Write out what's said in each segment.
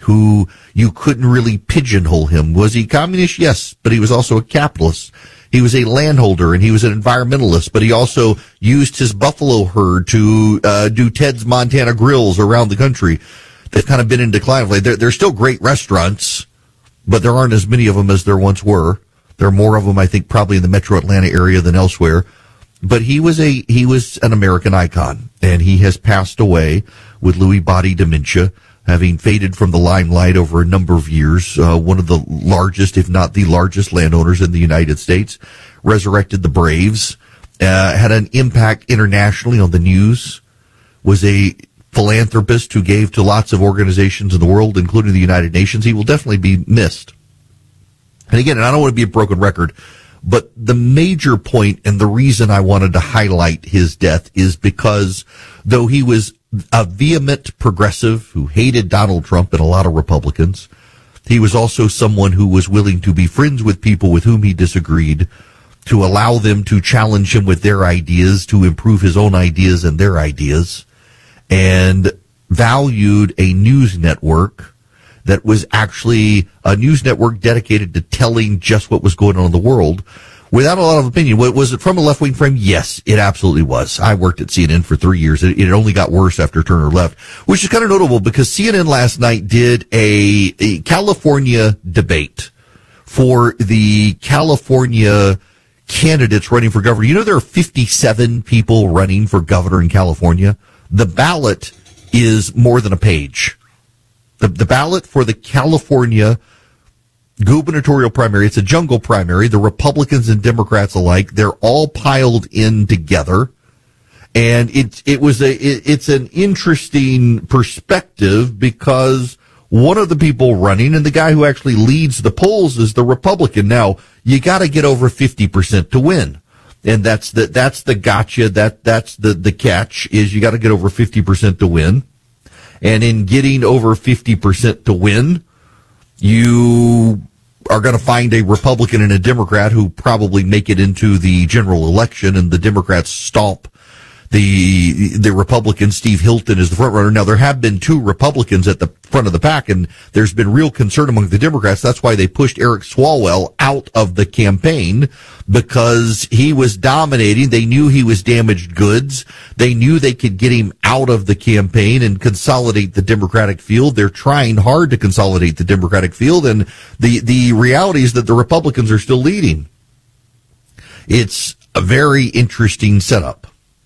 who you couldn't really pigeonhole him. Was he communist? Yes, but he was also a capitalist. He was a landholder and he was an environmentalist, but he also used his buffalo herd to do Ted's Montana Grills around the country. They've kind of been in decline. They're still great restaurants, but there aren't as many of them as there once were. There are more of them, I think, probably in the metro Atlanta area than elsewhere. But he was an American icon, and he has passed away with Lewy body dementia, having faded from the limelight over a number of years. One of the largest, if not the largest, landowners in the United States, resurrected the Braves, had an impact internationally on the news, was a philanthropist who gave to lots of organizations in the world, including the United Nations. He will definitely be missed. And again, and I don't want to be a broken record, but the major point and the reason I wanted to highlight his death is because though he was a vehement progressive who hated Donald Trump and a lot of Republicans, he was also someone who was willing to be friends with people with whom he disagreed, to allow them to challenge him with their ideas, to improve his own ideas and their ideas, and valued a news network that was actually a news network dedicated to telling just what was going on in the world without a lot of opinion. Was it from a left-wing frame? Yes, it absolutely was. I worked at CNN for 3 years. It only got worse after Turner left, which is kind of notable because CNN last night did a California debate for the California candidates running for governor. You know, there are 57 people running for governor in California. The ballot is more than a page. The ballot for the California gubernatorial primary, it's a jungle primary. The Republicans and Democrats alike, they're all piled in together. And it's an interesting perspective because one of the people running and the guy who actually leads the polls is the Republican. Now, you got to get over 50% to win. And that's the gotcha. That's the catch is you got to get over 50% to win. And in getting over 50% to win, you are going to find a Republican and a Democrat who probably make it into the general election, and the Democrats stomp the Republican. Steve Hilton is the front runner. Now, there have been two Republicans at the front of the pack, and there's been real concern among the Democrats. That's why they pushed Eric Swalwell out of the campaign, because he was dominating. They knew he was damaged goods. They knew they could get him out of the campaign and consolidate the Democratic field. They're trying hard to consolidate the Democratic field, and the reality is that the Republicans are still leading. It's a very interesting setup.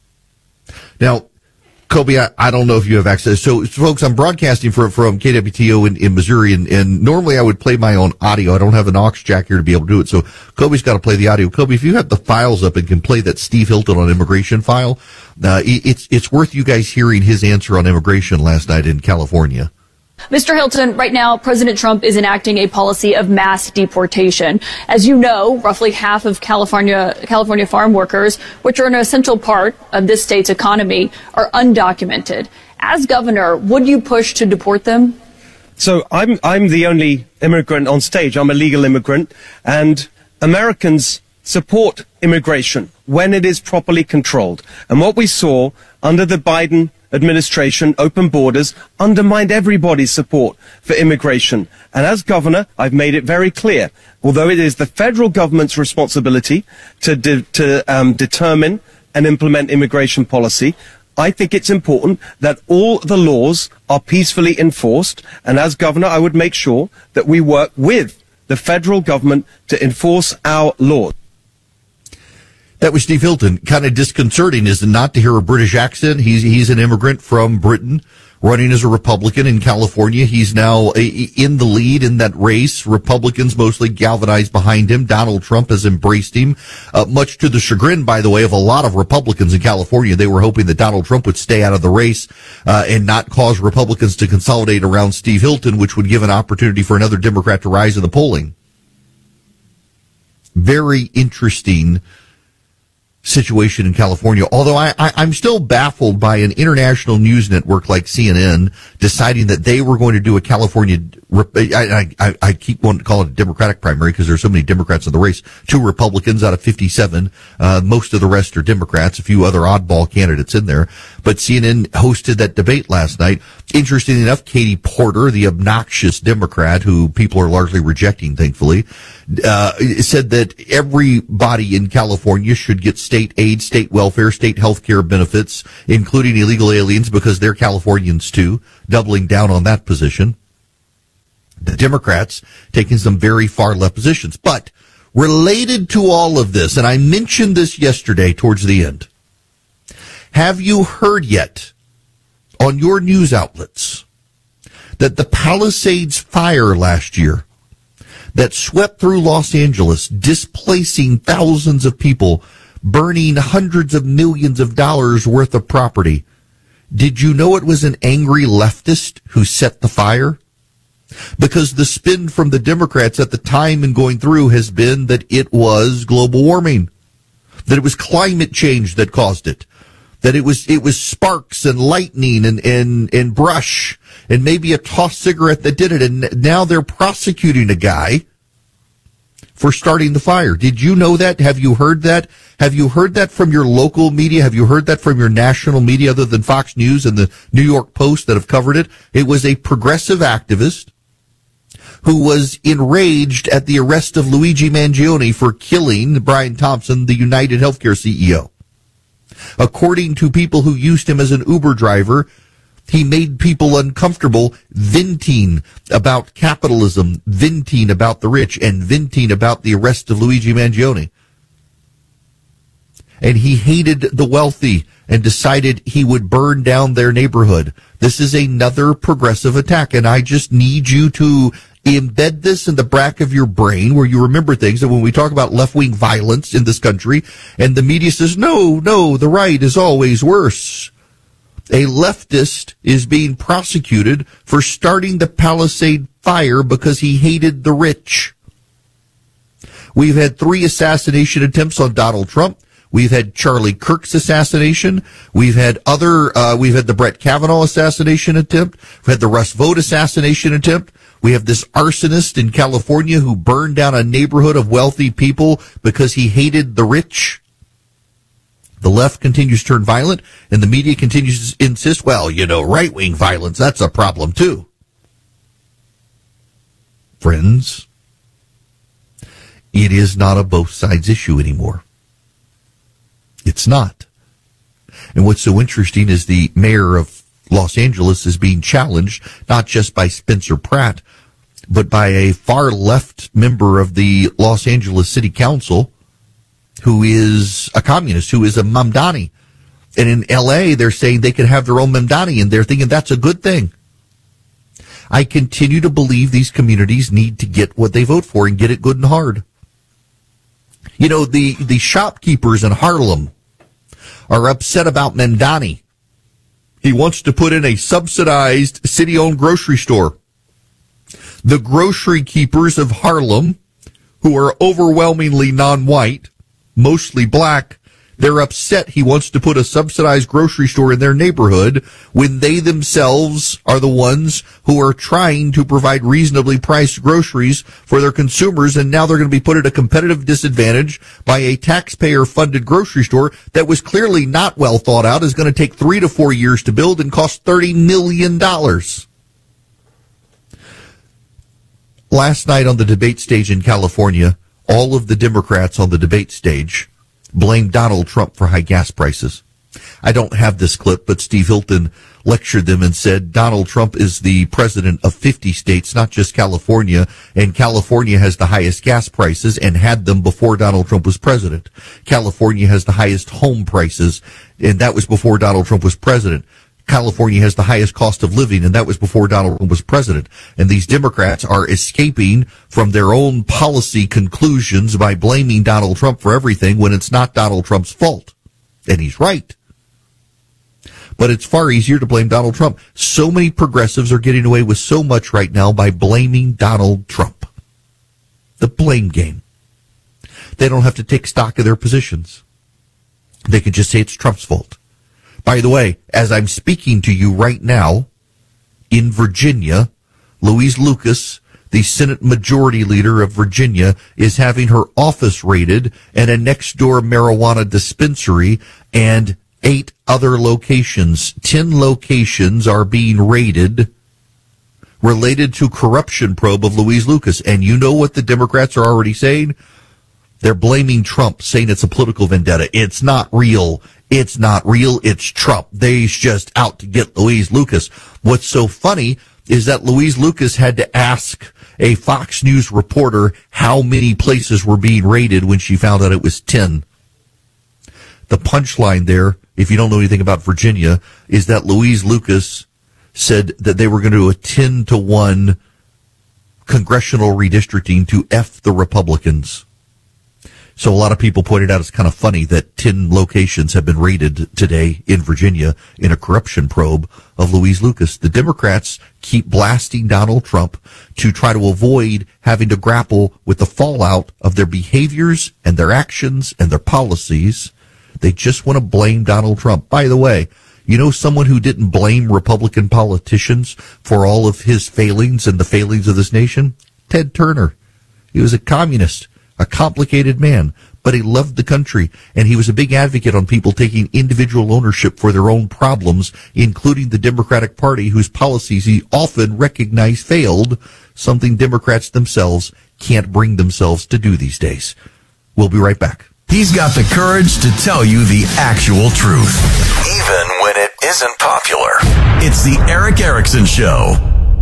Now, Kobe, I don't know if you have access. So, folks, I'm broadcasting from KWTO in Missouri, and normally I would play my own audio. I don't have an aux jack here to be able to do it, so Kobe's got to play the audio. Kobe, if you have the files up and can play that Steve Hilton on immigration file, it's worth you guys hearing his answer on immigration last night in California. Mr. Hilton, right now, President Trump is enacting a policy of mass deportation. As you know, roughly half of California farm workers, which are an essential part of this state's economy, are undocumented. As governor, would you push to deport them? So I'm the only immigrant on stage. I'm a legal immigrant, and Americans support immigration when it is properly controlled. And what we saw under the Biden administration, open borders, undermined everybody's support for immigration. And as governor, I've made it very clear, although it is the federal government's responsibility to determine and implement immigration policy, I think it's important that all the laws are peacefully enforced. And as governor, I would make sure that we work with the federal government to enforce our laws. That was Steve Hilton. Kind of disconcerting, is it not, to hear a British accent? He's an immigrant from Britain, running as a Republican in California. He's now in the lead in that race. Republicans mostly galvanized behind him. Donald Trump has embraced him, much to the chagrin, by the way, of a lot of Republicans in California. They were hoping that Donald Trump would stay out of the race and not cause Republicans to consolidate around Steve Hilton, which would give an opportunity for another Democrat to rise in the polling. Very interesting situation in California, although I'm still baffled by an international news network like CNN deciding that they were going to do a California, I keep wanting to call it a Democratic primary because there's so many Democrats in the race, 2 Republicans out of 57, most of the rest are Democrats, a few other oddball candidates in there, but CNN hosted that debate last night. Interestingly enough, Katie Porter, the obnoxious Democrat who people are largely rejecting, thankfully, said that everybody in California should get state aid, state welfare, state health care benefits, including illegal aliens because they're Californians too, doubling down on that position. The Democrats taking some very far left positions. But related to all of this, and I mentioned this yesterday towards the end, have you heard yet on your news outlets that the Palisades fire last year that swept through Los Angeles, displacing thousands of people, burning hundreds of millions of dollars worth of property, did you know it was an angry leftist who set the fire? Because the spin from the Democrats at the time and going through has been that it was global warming, that it was climate change that caused it, that it was sparks and lightning and brush and maybe a tossed cigarette that did it. And now they're prosecuting a guy for starting the fire. Did you know that? Have you heard that? Have you heard that from your local media? Have you heard that from your national media other than Fox News and the New York Post that have covered it? It was a progressive activist who was enraged at the arrest of Luigi Mangione for killing Brian Thompson, the United Healthcare CEO. According to people who used him as an Uber driver, he made people uncomfortable, venting about capitalism, venting about the rich, and venting about the arrest of Luigi Mangione. And he hated the wealthy and decided he would burn down their neighborhood. This is another progressive attack, and I just need you to embed this in the back of your brain where you remember things. And when we talk about left-wing violence in this country, and the media says, no, the right is always worse. A leftist is being prosecuted for starting the Palisade fire because he hated the rich. We've had 3 assassination attempts on Donald Trump. We've had Charlie Kirk's assassination. We've had the Brett Kavanaugh assassination attempt. We've had the Russ Vought assassination attempt. We have this arsonist in California who burned down a neighborhood of wealthy people because he hated the rich. The left continues to turn violent, and the media continues to insist, well, right-wing violence, that's a problem too. Friends, it is not a both sides issue anymore. It's not. And what's so interesting is the mayor of Los Angeles is being challenged, not just by Spencer Pratt, but by a far left member of the Los Angeles City Council who is a communist, who is a Mamdani. And in L.A., they're saying they could have their own Mamdani, and they're thinking that's a good thing. I continue to believe these communities need to get what they vote for and get it good and hard. The shopkeepers in Harlem are upset about Mamdani. He wants to put in a subsidized city-owned grocery store. The grocery keepers of Harlem, who are overwhelmingly non-white, mostly black, they're upset he wants to put a subsidized grocery store in their neighborhood when they themselves are the ones who are trying to provide reasonably priced groceries for their consumers, and now they're going to be put at a competitive disadvantage by a taxpayer-funded grocery store that was clearly not well thought out, is going to take 3 to 4 years to build and cost $30 million. Last night on the debate stage in California, all of the Democrats on the debate stage blamed Donald Trump for high gas prices. I don't have this clip, but Steve Hilton lectured them and said Donald Trump is the president of 50 states, not just California, and California has the highest gas prices and had them before Donald Trump was president. California has the highest home prices, and that was before Donald Trump was president. California has the highest cost of living, and that was before Donald Trump was president. And these Democrats are escaping from their own policy conclusions by blaming Donald Trump for everything when it's not Donald Trump's fault. And he's right. But it's far easier to blame Donald Trump. So many progressives are getting away with so much right now by blaming Donald Trump. The blame game. They don't have to take stock of their positions. They could just say it's Trump's fault. By the way, as I'm speaking to you right now, in Virginia, Louise Lucas, the Senate Majority Leader of Virginia, is having her office raided and a next-door marijuana dispensary and 8 other locations. 10 locations are being raided related to corruption probe of Louise Lucas. And you know what the Democrats are already saying? They're blaming Trump, saying it's a political vendetta. It's not real. It's not real. It's Trump. They're just out to get Louise Lucas. What's so funny is that Louise Lucas had to ask a Fox News reporter how many places were being raided when she found out it was 10. The punchline there, if you don't know anything about Virginia, is that Louise Lucas said that they were going to do a 10-1 congressional redistricting to F the Republicans. So a lot of people pointed out it's kind of funny that 10 locations have been raided today in Virginia in a corruption probe of Louise Lucas. The Democrats keep blasting Donald Trump to try to avoid having to grapple with the fallout of their behaviors and their actions and their policies. They just want to blame Donald Trump. By the way, you know someone who didn't blame Republican politicians for all of his failings and the failings of this nation? Ted Turner. He was a communist, a complicated man, but he loved the country, and he was a big advocate on people taking individual ownership for their own problems, including the Democratic Party, whose policies he often recognized failed, something Democrats themselves can't bring themselves to do these days. We'll be right back. He's got the courage to tell you the actual truth, even when it isn't popular. It's the Erick Erickson Show.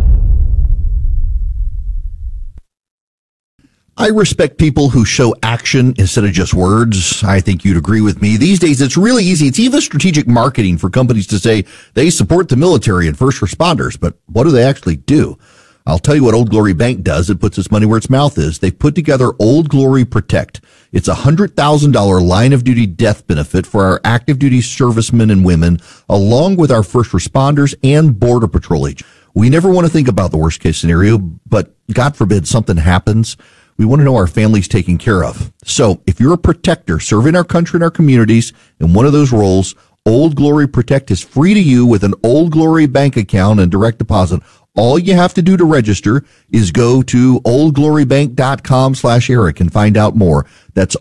I respect people who show action instead of just words. I think you'd agree with me. These days, it's really easy. It's even strategic marketing for companies to say they support the military and first responders, but what do they actually do? I'll tell you what Old Glory Bank does. It puts its money where its mouth is. They've put together Old Glory Protect. It's a $100,000 line-of-duty death benefit for our active-duty servicemen and women, along with our first responders and Border Patrol agents. We never want to think about the worst-case scenario, but God forbid something happens. We want to know our family's taken care of. So if you're a protector serving our country and our communities in one of those roles, Old Glory Protect is free to you with an Old Glory bank account and direct deposit. All you have to do to register is go to oldglorybank.com/Eric and find out more. That's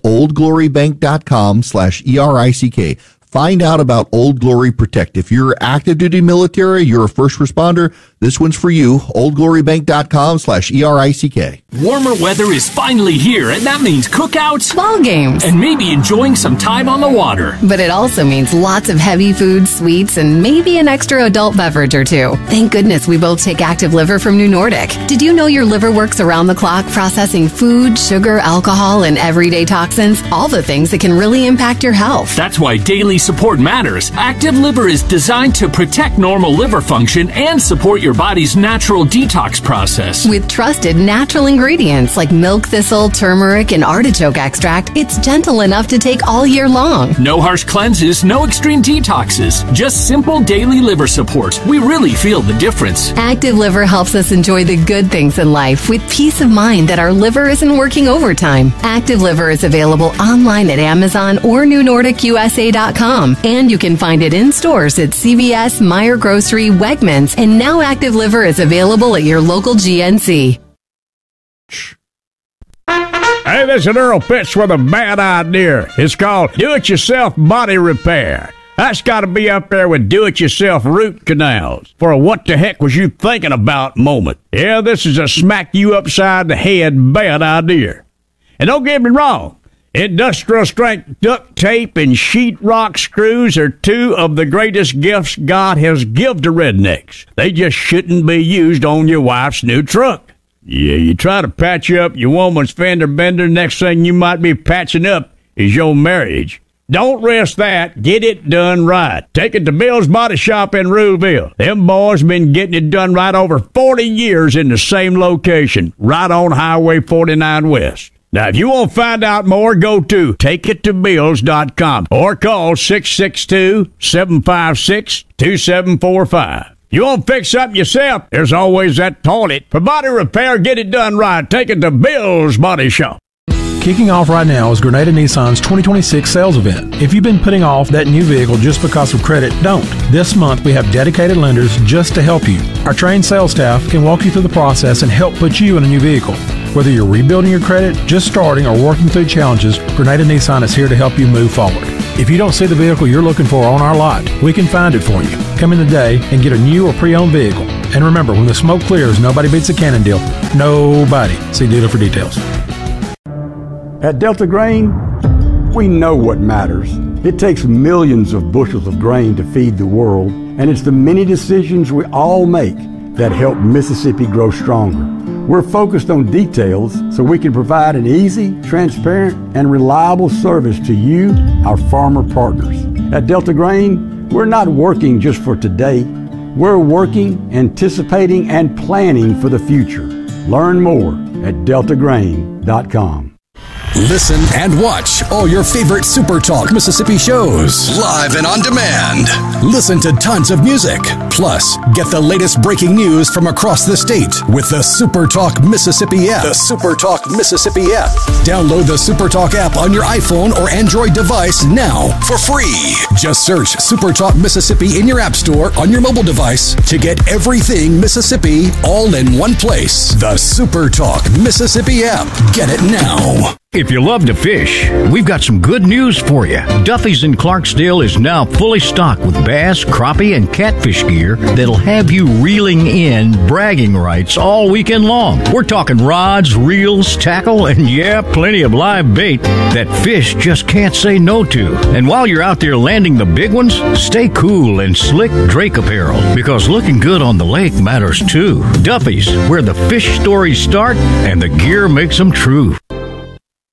oldglorybank.com/ERICK. Find out about Old Glory Protect. If you're active duty military, you're a first responder, this one's for you. oldglorybank.com/ERICK. Warmer weather is finally here, and that means cookouts, ball games, and maybe enjoying some time on the water. But it also means lots of heavy foods, sweets, and maybe an extra adult beverage or two. Thank goodness we both take Active Liver from New Nordic. Did you know your liver works around the clock processing food, sugar, alcohol, and everyday toxins? All the things that can really impact your health. That's why daily support matters. Active Liver is designed to protect normal liver function and support your body's natural detox process. With trusted natural ingredients like milk thistle, turmeric, and artichoke extract, it's gentle enough to take all year long. No harsh cleanses, no extreme detoxes, just simple daily liver support. We really feel the difference. Active Liver helps us enjoy the good things in life with peace of mind that our liver isn't working overtime. Active Liver is available online at Amazon or NewNordicUSA.com. And you can find it in stores at CVS, Meijer Grocery, Wegmans, and now Active Liver is available at your local GNC. Hey, this is Earl Pitts with a bad idea. It's called Do-It-Yourself Body Repair. That's got to be up there with do-it-yourself root canals for a what the heck was you thinking about moment. Yeah, this is a smack you upside the head bad idea. And don't get me wrong. Industrial strength duct tape and sheetrock screws are two of the greatest gifts God has given to rednecks. They just shouldn't be used on your wife's new truck. Yeah, you try to patch up your woman's fender bender, next thing you might be patching up is your marriage. Don't risk that. Get it done right. Take it to Bill's Body Shop in Ruleville. Them boys been getting it done right over 40 years in the same location, right on Highway 49 West. Now, if you want to find out more, go to takeittobills.com or call 662-756-2745. You want to fix something yourself? There's always that toilet. For body repair, get it done right. Take it to Bill's Body Shop. Kicking off right now is Grenada Nissan's 2026 sales event. If you've been putting off that new vehicle just because of credit, don't. This month we have dedicated lenders just to help you. Our trained sales staff can walk you through the process and help put you in a new vehicle. Whether you're rebuilding your credit, just starting, or working through challenges, Grenada Nissan is here to help you move forward. If you don't see the vehicle you're looking for on our lot, we can find it for you. Come in today and get a new or pre-owned vehicle. And remember, when the smoke clears, nobody beats a Cannon deal. Nobody. See dealer for details. At Delta Grain, we know what matters. It takes millions of bushels of grain to feed the world, and it's the many decisions we all make that help Mississippi grow stronger. We're focused on details so we can provide an easy, transparent, and reliable service to you, our farmer partners. At Delta Grain, we're not working just for today. We're working, anticipating, and planning for the future. Learn more at deltagrain.com. Listen and watch all your favorite Super Talk Mississippi shows live and on demand. Listen to tons of music. Plus, get the latest breaking news from across the state with the Super Talk Mississippi app. The Super Talk Mississippi app. Download the Super Talk app on your iPhone or Android device now for free. Just search Super Talk Mississippi in your app store on your mobile device to get everything Mississippi all in one place. The Super Talk Mississippi app. Get it now. If you love to fish, we've got some good news for you. Duffy's in Clarksdale is now fully stocked with bass, crappie, and catfish gear that'll have you reeling in bragging rights all weekend long. We're talking rods, reels, tackle, and yeah, plenty of live bait that fish just can't say no to. And while you're out there landing the big ones, stay cool in slick Drake apparel, because looking good on the lake matters too. Duffy's, where the fish stories start and the gear makes them true.